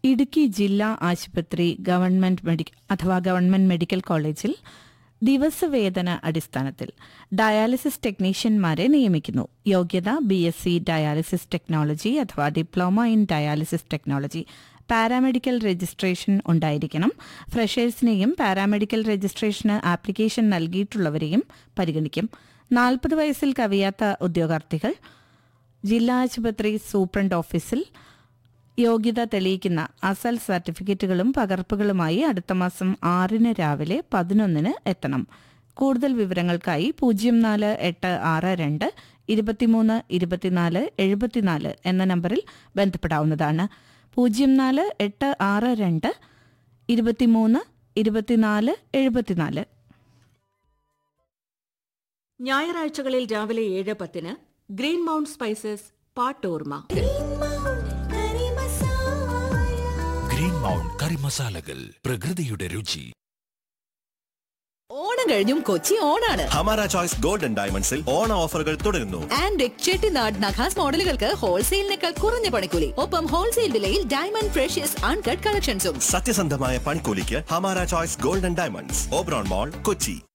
ഇടുക്കി ജില്ലാ ആശുപത്രി government medical കോളേജിൽ ദിവസവേതന അടിസ്ഥാനത്തിൽ ഡയാലിസിസ് ടെക്നീഷ്യന്മാരെ നിയമിക്കുന്നു. യോഗ്യത BSc ഡയാലിസിസ് ടെക്നോളജി അഥവാ diploma in dialysis technology. Paramedical registration ഉണ്ടായിരിക്കണം. ഫ്രഷേഴ്സിനെയും പാരാമെഡിക്കൽ രജിസ്ട്രേഷന് ആപ്ലിക്കേഷൻ നൽകിയിട്ടുള്ളവരെയും പരിഗണിക്കും. 40 വയസ്സിൽ കവിയാത്ത ഉദ്യോഗാർത്ഥികൾ ജില്ലാ ആശുപത്രി സൂപ്രണ്ട് ഓഫീസിൽ യോഗ്യത തെളിയിക്കുന്ന അസൽ സർട്ടിഫിക്കറ്റുകളും പകർപ്പുകളുമായി അടുത്ത മാസം 6 രാവിലെ 11 എത്തണം. കൂടുതൽ വിവരങ്ങൾക്കായി 04-862 23 24 74 എന്ന നമ്പറിൽ ബന്ധപ്പെടാവുന്നതാണ്. 04-862 23 24 74. ഞായറാഴ്ചകളിൽ രാവിലെ 7:10 green mount spices പാട്ടോർമ. Green mount കറി മസാലകൾ, പ്രകൃതിയുടെ രുചി. ഓണം കഴിഞ്ഞും കൊച്ചി ഓണാണ്. ഹമാര ചോയ്സ് ഗോൾഡൻ ഡയമണ്ട്സിൽ ഓണ ഓഫറുകൾ തുടരുന്നു. ആൻഡ്രിക് ചെട്ടിനാട് നഖാസ് മോഡലുകൾക്ക് ഹോൾസെയിലിനേക്കാൾ കുറഞ്ഞ പണിക്കൂലി. ഒപ്പം ഹോൾസെയിൽ വിലയിൽ ഡയമണ്ട് ഫ്രഷ്യസ് അൺകട്ട് കളക്ഷൻസും. സത്യസന്ധമായ പണിക്കൂലിക്ക് Hamara choice golden diamonds, Oberon മോൾ, കൊച്ചി.